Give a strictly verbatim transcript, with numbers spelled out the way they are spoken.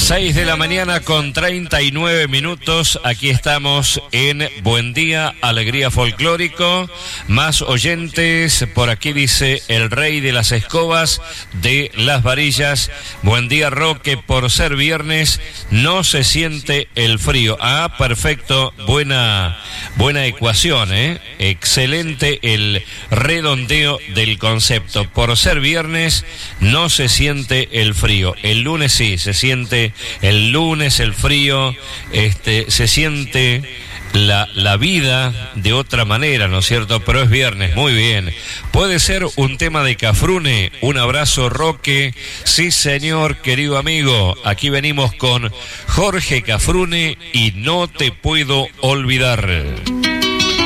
seis de la mañana con treinta y nueve minutos, aquí estamos en Buen Día, Alegría Folclórico, más oyentes, por aquí dice el rey de las escobas de Las Varillas, buen día Roque, por ser viernes no se siente el frío. Ah, perfecto, buena, buena ecuación, ¿eh? Excelente el redondeo del concepto, por ser viernes no se siente el frío, el lunes sí, se siente el lunes el frío, este, se siente la, la vida de otra manera, ¿no es cierto? Pero es viernes, muy bien. ¿Puede ser un tema de Cafrune? Un abrazo, Roque. Sí, señor, querido amigo. Aquí venimos con Jorge Cafrune y No te puedo olvidar.